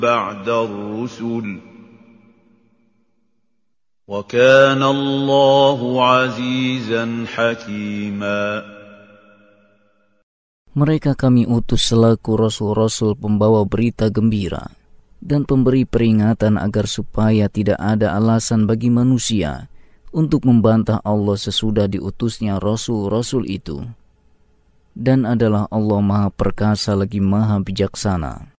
بَعْدَ الرُّسُلِ وَكَانَ اللَّهُ عَزِيزًا حَكِيمًا. Mereka kami utus selaku rasul-rasul pembawa berita gembira dan pemberi peringatan agar supaya tidak ada alasan bagi manusia untuk membantah Allah sesudah diutusnya rasul-rasul itu. Dan adalah Allah Maha Perkasa lagi Maha Bijaksana.